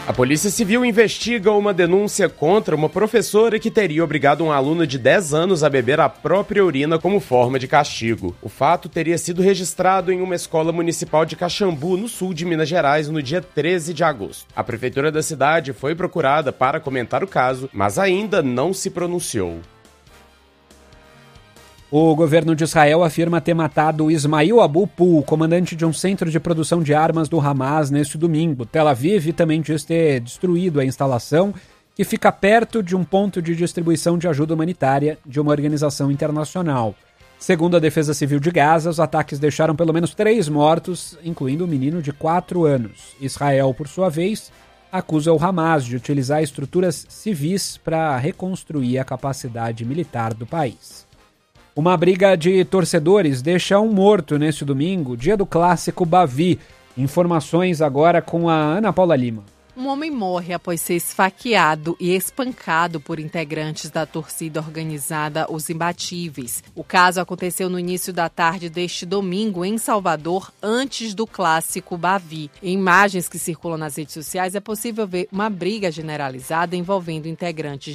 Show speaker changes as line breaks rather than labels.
A Polícia Civil investiga uma denúncia contra uma professora que teria obrigado um aluno de 10 anos a beber a própria urina como forma de castigo. O fato teria sido registrado em uma escola municipal de Caxambu, no sul de Minas Gerais, no dia 13 de agosto. A prefeitura da cidade foi procurada para comentar o caso, mas ainda não se pronunciou.
O governo de Israel afirma ter matado Ismail Abu Pul, comandante de um centro de produção de armas do Hamas, neste domingo. Tel Aviv também diz ter destruído a instalação, que fica perto de um ponto de distribuição de ajuda humanitária de uma organização internacional. Segundo a Defesa Civil de Gaza, os ataques deixaram pelo menos 3 mortos, incluindo um menino de 4 anos. Israel, por sua vez, acusa o Hamas de utilizar estruturas civis para reconstruir a capacidade militar do país. Uma briga de torcedores deixa um morto neste domingo, dia do clássico Bavi. Informações agora com a Ana Paula Lima.
Um homem morre após ser esfaqueado e espancado por integrantes da torcida organizada Os Imbatíveis. O caso aconteceu no início da tarde deste domingo em Salvador, antes do clássico Bavi. Em imagens que circulam nas redes sociais é possível ver uma briga generalizada envolvendo integrantes